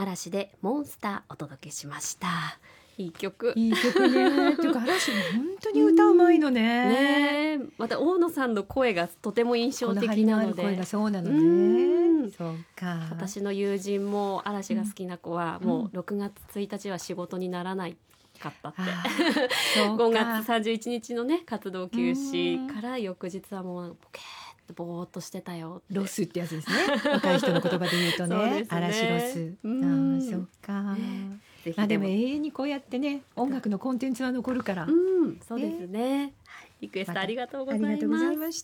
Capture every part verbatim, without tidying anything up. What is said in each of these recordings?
嵐でモンスターお届けしました。いい曲いい曲ねていうか嵐も本当に歌うまいのね。 ね、また大野さんの声がとても印象的なので、 この張りのある声がそうなのうんね。そうか。 私の友人も嵐が好きな子は、 うん、 もうろくがつついたちは仕事にならないかったって、 そうかごがつさんじゅういちにちのね活動休止から翌日はもうボケーってぼーっとしてたよって。 ロスってやつですね若い人の言葉で言うと ね, ね嵐ロス。 うんあそうか、 ね、ぜひまあ、でも永遠にこうやってね音楽のコンテンツは残るから、 うん、そうですね、はい、リクエストありがとうございます。 ありがとうございました。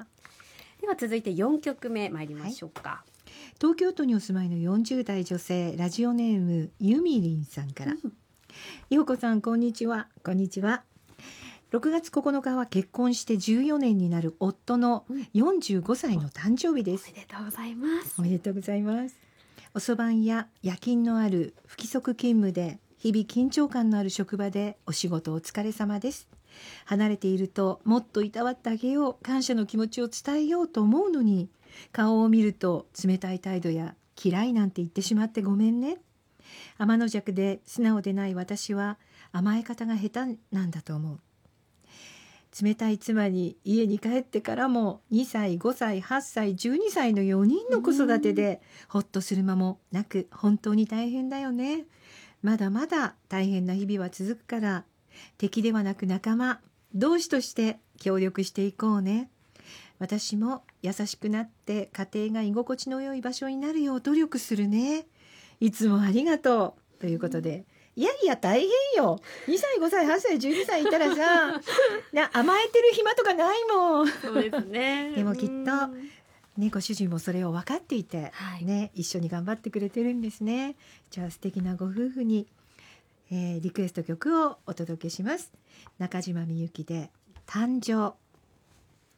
では続いてよんきょくめ参りましょうか、はい、 東京都にお住まいのよんじゅう代女性ラジオネームゆみりんさんから、うん、ようこさんこんにちは。こんにちは。ろくがつここのかは結婚してじゅうよねんになる夫のよんじゅうごさいの誕生日です、 うん、おめでとうございます。 おめでとうございます。おそばんや夜勤のある不規則勤務で日々緊張感のある職場でお仕事お疲れ様です。離れているともっといたわってあげよう、感謝の気持ちを伝えようと思うのに、顔を見ると冷たい態度や嫌いなんて言ってしまってごめんね。天の弱で素直でない私は甘え方が下手なんだと思う。冷たい妻に家に帰ってからもにさい、ごさい、はっさい、じゅうにさいのよにんの子育てでほっとする間もなく本当に大変だよね。まだまだ大変な日々は続くから、敵ではなく仲間、同志として協力していこうね。私も優しくなって家庭が居心地の良い場所になるよう努力するね。いつもありがとうということで、いやいや大変よ。にさい、ごさい、はっさい、じゅうにさいいたらさな甘えてる暇とかないもん。 そうですねでもきっと、ね、ご主人もそれを分かっていて、 はいね、一緒に頑張ってくれてるんですね。じゃあ素敵なご夫婦に、えー、リクエスト曲をお届けします。中島みゆきで誕生。